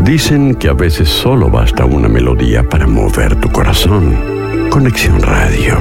Dicen que a veces solo basta una melodía para mover tu corazón. Conexión Radio.